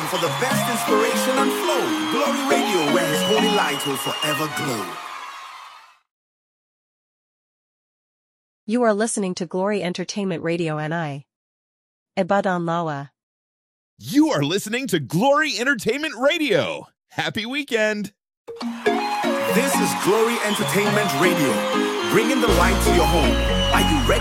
for the best inspiration and flow. Glory Radio, where His holy light will forever glow. You are listening to Glory Entertainment Radio NI. Ibadan Lawa. You are listening to Glory Entertainment Radio. Happy weekend. This is Glory Entertainment Radio, bringing the light to your home. Are you ready?